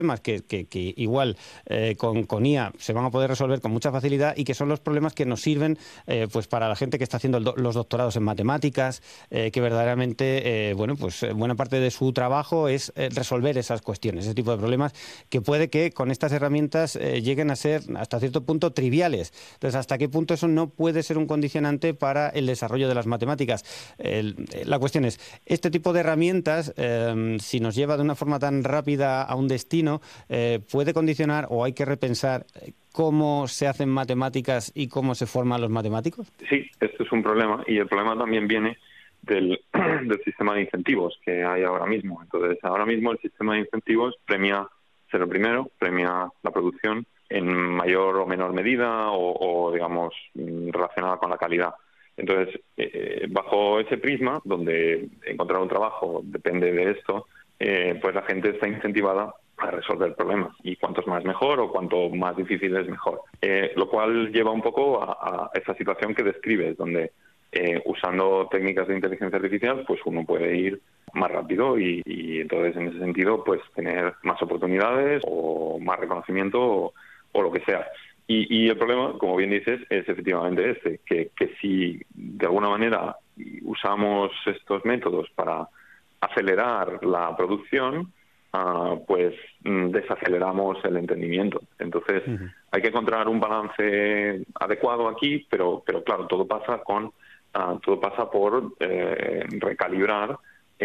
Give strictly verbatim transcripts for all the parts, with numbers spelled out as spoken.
Que, que, que igual eh, con, con I A se van a poder resolver con mucha facilidad y que son los problemas que nos sirven eh, pues para la gente que está haciendo el do, los doctorados en matemáticas, eh, que verdaderamente, eh, bueno, pues buena parte de su trabajo es eh, resolver esas cuestiones, ese tipo de problemas que puede que con estas herramientas eh, lleguen a ser hasta cierto punto triviales. Entonces, ¿hasta qué punto eso no puede ser un condicionante para el desarrollo de las matemáticas? El, la cuestión es, este tipo de herramientas, eh, si nos lleva de una forma tan rápida a un destino, Eh, ¿puede condicionar o hay que repensar cómo se hacen matemáticas y cómo se forman los matemáticos? Sí, esto es un problema y el problema también viene del, del sistema de incentivos que hay ahora mismo. Entonces, ahora mismo el sistema de incentivos premia ser el primero, premia la producción en mayor o menor medida o, o digamos, relacionada con la calidad. Entonces, eh, bajo ese prisma, donde encontrar un trabajo depende de esto, eh, pues la gente está incentivada a resolver problemas, y cuantos más mejor o cuanto más difícil es mejor. Eh, lo cual lleva un poco a, a esa situación que describes, donde eh, usando técnicas de inteligencia artificial, pues uno puede ir más rápido y, y entonces en ese sentido pues tener más oportunidades o más reconocimiento o, o lo que sea. Y, y el problema, como bien dices, es efectivamente este, que, que si de alguna manera usamos estos métodos para acelerar la producción, Uh, pues desaceleramos el entendimiento. Entonces, uh-huh. hay que encontrar un balance adecuado aquí, pero, pero claro, todo pasa con uh, todo pasa por eh, recalibrar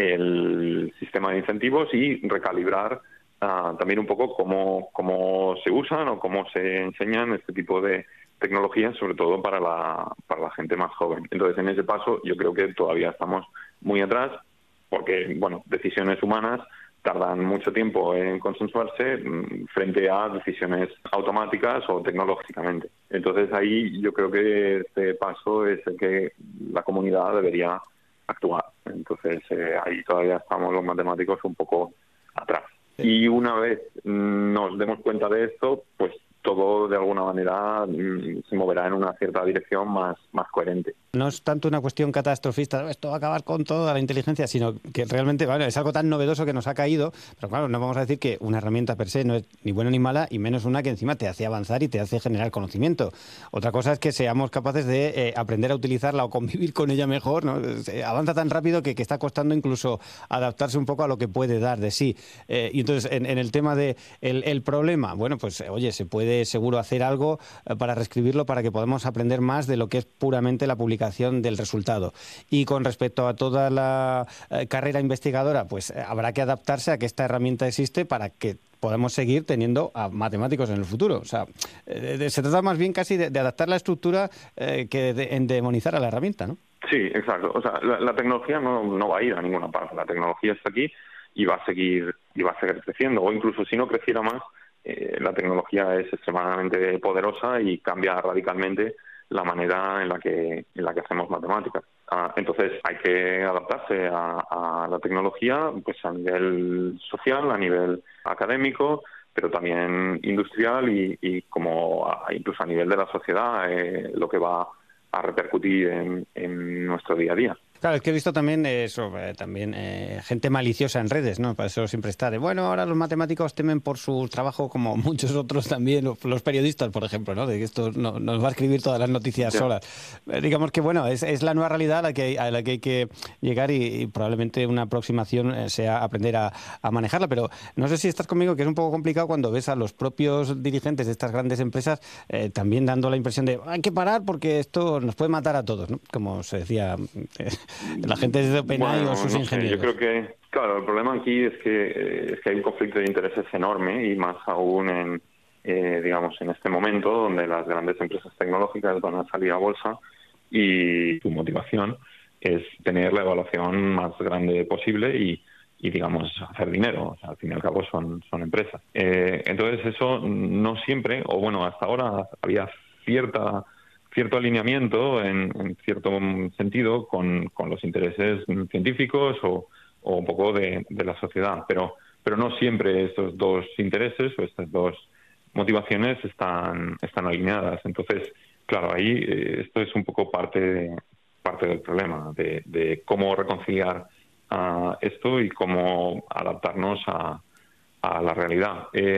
el sistema de incentivos y recalibrar uh, también un poco cómo, cómo se usan o cómo se enseñan este tipo de tecnologías, sobre todo para la, para la gente más joven. Entonces, en ese paso, yo creo que todavía estamos muy atrás, porque, bueno, decisiones humanas tardan mucho tiempo en consensuarse frente a decisiones automáticas o tecnológicamente. Entonces ahí yo creo que este paso es el que la comunidad debería actuar. Entonces eh, ahí todavía estamos los matemáticos un poco atrás. Y una vez nos demos cuenta de esto, pues todo de alguna manera se moverá en una cierta dirección más, más coherente. No es tanto una cuestión catastrofista, esto va a acabar con toda la inteligencia, sino que realmente bueno, es algo tan novedoso que nos ha caído, pero claro, no vamos a decir que una herramienta per se no es ni buena ni mala, y menos una que encima te hace avanzar y te hace generar conocimiento. Otra cosa es que seamos capaces de eh, aprender a utilizarla o convivir con ella mejor, ¿no? Se avanza tan rápido que, que está costando incluso adaptarse un poco a lo que puede dar de sí. Eh, y entonces, en, en el tema de el, el problema, bueno, pues oye, se puede seguro hacer algo eh, para reescribirlo para que podamos aprender más de lo que es puramente la publicación del resultado. Y con respecto a toda la eh, carrera investigadora, pues eh, habrá que adaptarse a que esta herramienta existe para que podamos seguir teniendo a matemáticos en el futuro. O sea, eh, de, se trata más bien casi de, de adaptar la estructura eh, que de endemonizar a la herramienta, ¿no? Sí, exacto. O sea, la, la tecnología no, no va a ir a ninguna parte. La tecnología está aquí y va a seguir y va a seguir creciendo. O incluso si no creciera más, eh, la tecnología es extremadamente poderosa y cambia radicalmente la manera en la que en la que hacemos matemáticas. Uh, entonces hay que adaptarse a, a la tecnología, pues a nivel social, a nivel académico, pero también industrial y, y como a, incluso a nivel de la sociedad, eh, lo que va a repercutir en, en nuestro día a día. Claro, es que he visto también eso, eh, también eh, gente maliciosa en redes, ¿no? Para eso siempre está de, bueno, ahora los matemáticos temen por su trabajo como muchos otros también, los periodistas, por ejemplo, ¿no? De que esto no, nos va a escribir todas las noticias yeah. solas. Eh, digamos que, bueno, es, es la nueva realidad a la que, a la que hay que llegar y, y probablemente una aproximación sea aprender a, a manejarla, pero no sé si estás conmigo que es un poco complicado cuando ves a los propios dirigentes de estas grandes empresas eh, también dando la impresión de, hay que parar porque esto nos puede matar a todos, ¿no? Como se decía... Eh, la gente de OpenAI bueno, o sus no ingenieros. Sé, yo creo que, claro, el problema aquí es que es que hay un conflicto de intereses enorme y más aún en, eh, digamos, en este momento donde las grandes empresas tecnológicas van a salir a bolsa y su motivación es tener la evaluación más grande posible y, y digamos, hacer dinero. O sea, al fin y al cabo son, son empresas. Eh, entonces eso no siempre, o bueno, hasta ahora había cierta... cierto alineamiento en, en cierto sentido con, con los intereses científicos o, o un poco de, de la sociedad, pero pero no siempre estos dos intereses o estas dos motivaciones están están alineadas. Entonces, claro, ahí eh, esto es un poco parte de, parte del problema de, de cómo reconciliar uh, esto y cómo adaptarnos a, a la realidad.